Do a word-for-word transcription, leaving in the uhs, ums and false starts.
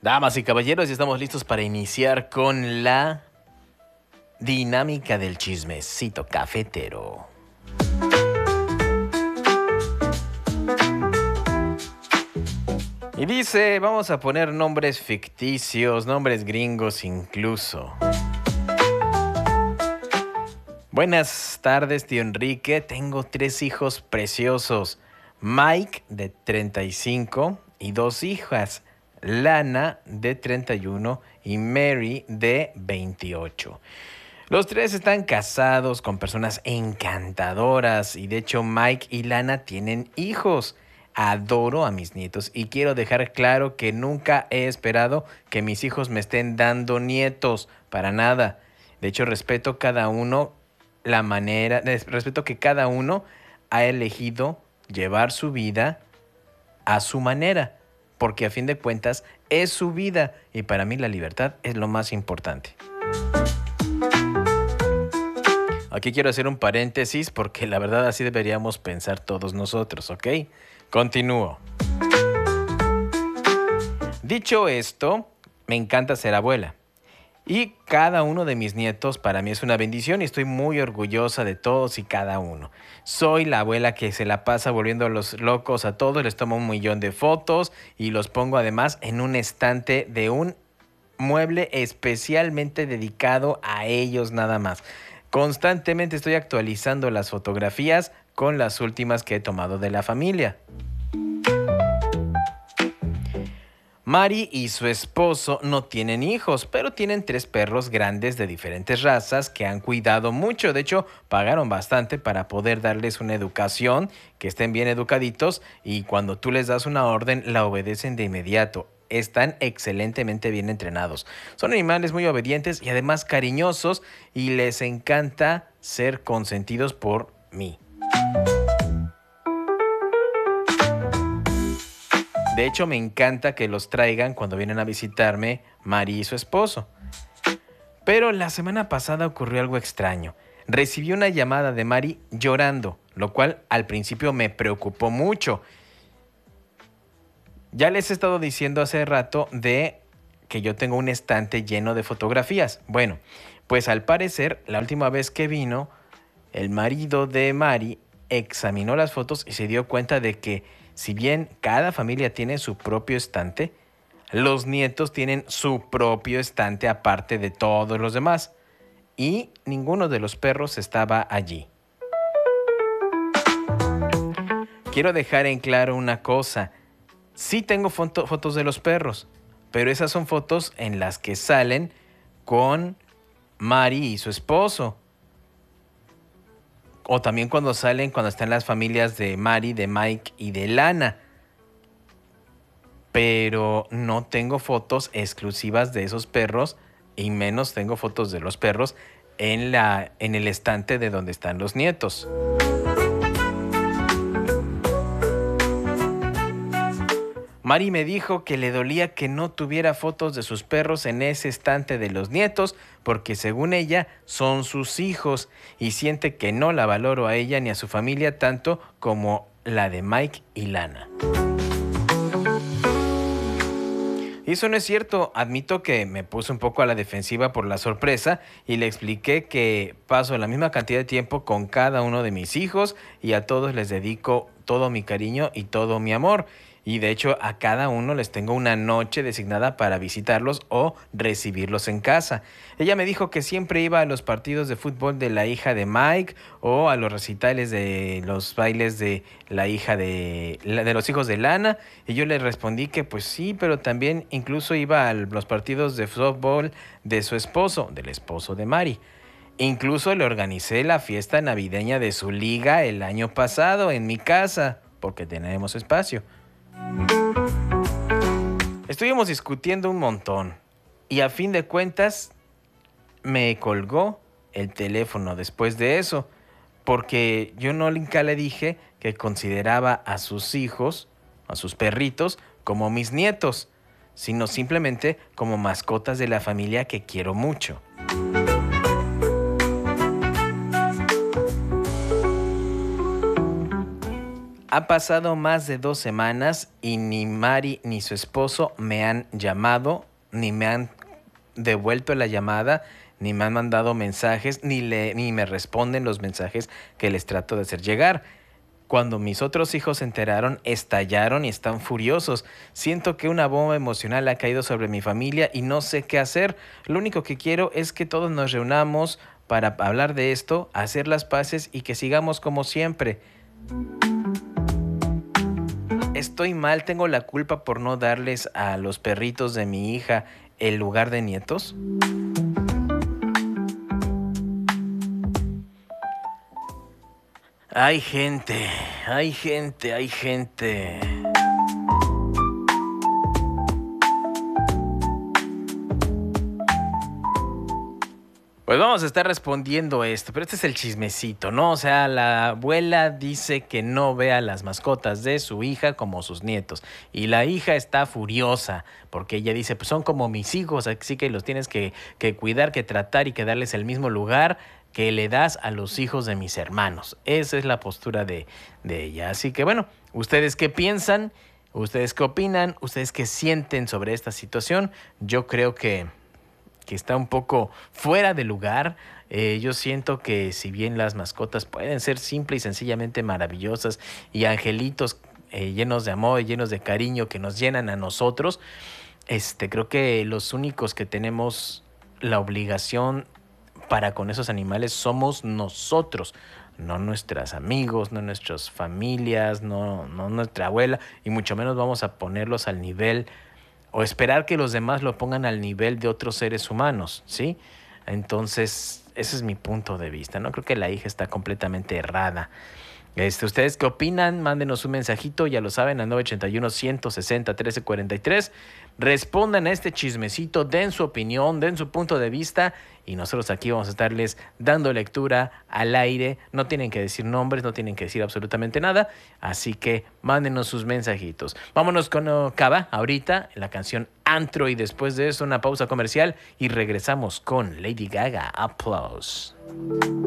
Damas y caballeros, ya estamos listos para iniciar con la dinámica del chismecito cafetero. Y dice, vamos a poner nombres ficticios, nombres gringos incluso. Buenas tardes, tío Enrique. Tengo tres hijos preciosos. Mike, de treinta y cinco, y dos hijas. Lana, de treinta y uno, y Mary, de veintiocho. Los tres están casados con personas encantadoras y de hecho Mike y Lana tienen hijos. Adoro a mis nietos y quiero dejar claro que nunca he esperado que mis hijos me estén dando nietos, para nada. De hecho, respeto cada uno la manera, respeto que cada uno ha elegido llevar su vida a su manera, porque a fin de cuentas es su vida y para mí la libertad es lo más importante. Aquí quiero hacer un paréntesis porque la verdad así deberíamos pensar todos nosotros, ¿ok? Continúo. Dicho esto, me encanta ser abuela. Y cada uno de mis nietos para mí es una bendición y estoy muy orgullosa de todos y cada uno. Soy la abuela que se la pasa volviendo a los locos a todos, les tomo un millón de fotos y los pongo además en un estante de un mueble especialmente dedicado a ellos nada más. Constantemente estoy actualizando las fotografías con las últimas que he tomado de la familia. Mari y su esposo no tienen hijos, pero tienen tres perros grandes de diferentes razas que han cuidado mucho. De hecho, pagaron bastante para poder darles una educación, que estén bien educaditos y cuando tú les das una orden, la obedecen de inmediato. Están excelentemente bien entrenados. Son animales muy obedientes y además cariñosos y les encanta ser consentidos por mí. De hecho, me encanta que los traigan cuando vienen a visitarme Mari y su esposo. Pero la semana pasada ocurrió algo extraño. Recibí una llamada de Mari llorando, lo cual al principio me preocupó mucho. Ya les he estado diciendo hace rato de que yo tengo un estante lleno de fotografías. Bueno, pues al parecer, la última vez que vino, el marido de Mari examinó las fotos y se dio cuenta de que si bien cada familia tiene su propio estante, los nietos tienen su propio estante aparte de todos los demás. Y ninguno de los perros estaba allí. Quiero dejar en claro una cosa. Sí tengo foto, fotos de los perros, pero esas son fotos en las que salen con Mari y su esposo. O también cuando salen, cuando están las familias de Mari, de Mike y de Lana. Pero no tengo fotos exclusivas de esos perros y menos tengo fotos de los perros en, la, en el estante de donde están los nietos. Mari me dijo que le dolía que no tuviera fotos de sus perros en ese estante de los nietos porque según ella son sus hijos y siente que no la valoro a ella ni a su familia tanto como la de Mike y Lana. Y eso no es cierto, admito que me puse un poco a la defensiva por la sorpresa y le expliqué que paso la misma cantidad de tiempo con cada uno de mis hijos y a todos les dedico todo mi cariño y todo mi amor. Y de hecho a cada uno les tengo una noche designada para visitarlos o recibirlos en casa. Ella me dijo que siempre iba a los partidos de fútbol de la hija de Mike o a los recitales de los bailes de la hija de, de los hijos de Lana. Y yo le respondí que pues sí, pero también incluso iba a los partidos de fútbol de su esposo, del esposo de Mari. Incluso le organicé la fiesta navideña de su liga el año pasado en mi casa, porque tenemos espacio. Estuvimos discutiendo un montón y a fin de cuentas me colgó el teléfono después de eso porque yo nunca le dije que consideraba a sus hijos, a sus perritos, como mis nietos, sino simplemente como mascotas de la familia que quiero mucho. Ha pasado más de dos semanas y ni Mari ni su esposo me han llamado, ni me han devuelto la llamada, ni me han mandado mensajes, ni, le, ni me responden los mensajes que les trato de hacer llegar. Cuando mis otros hijos se enteraron, estallaron y están furiosos. Siento que una bomba emocional ha caído sobre mi familia y no sé qué hacer. Lo único que quiero es que todos nos reunamos para hablar de esto, hacer las paces y que sigamos como siempre. Estoy mal, tengo la culpa por no darles a los perritos de mi hija el lugar de nietos. Hay gente, hay gente, hay gente. Pues vamos a estar respondiendo esto, pero este es el chismecito, ¿no? O sea, la abuela dice que no ve a las mascotas de su hija como sus nietos. Y la hija está furiosa porque ella dice, pues son como mis hijos, así que los tienes que, que cuidar, que tratar y que darles el mismo lugar que le das a los hijos de mis hermanos. Esa es la postura de, de ella. Así que bueno, ¿ustedes qué piensan? ¿Ustedes qué opinan? ¿Ustedes qué sienten sobre esta situación? Yo creo que... que está un poco fuera de lugar. Eh, yo siento que si bien las mascotas pueden ser simple y sencillamente maravillosas y angelitos eh, llenos de amor y llenos de cariño que nos llenan a nosotros, este, creo que los únicos que tenemos la obligación para con esos animales somos nosotros, no nuestros amigos, no nuestras familias, no, no nuestra abuela, y mucho menos vamos a ponerlos al nivel o esperar que los demás lo pongan al nivel de otros seres humanos, ¿sí? Entonces, ese es mi punto de vista, ¿no? Creo que la hija está completamente errada. Este, ¿ustedes qué opinan? Mándenos un mensajito, ya lo saben, al nueve ochenta y uno, ciento sesenta, trece cuarenta y tres. Respondan a este chismecito, den su opinión, den su punto de vista y nosotros aquí vamos a estarles dando lectura al aire. No tienen que decir nombres, no tienen que decir absolutamente nada, así que mándenos sus mensajitos. Vámonos con uh, Cava ahorita, la canción Antro, y después de eso una pausa comercial y regresamos con Lady Gaga. Applause.